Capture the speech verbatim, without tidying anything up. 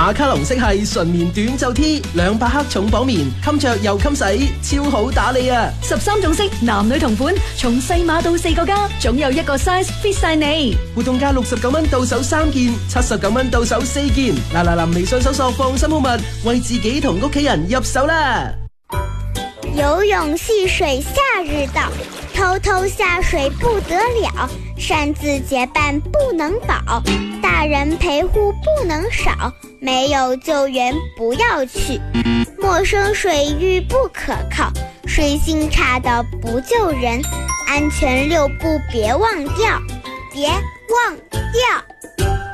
馬卡龍色系純棉短袖 T， 兩百克重綁棉，襟着又襟洗，超好打理啊！ 十三種色，男女同款，從細碼到四個加，總有一個 size fit 晒你。 活動價六十九蚊到手三件，七十九蚊到手四件。嗱嗱嗱，微信搜索放心好物，為自己同屋企人入手啦！ 游泳戏水夏日到，偷偷下水不得了，擅自结伴不能保，大人陪护不能少，没有救援不要去，陌生水域不可靠，水性差的不救人，安全六步别忘掉，别忘掉。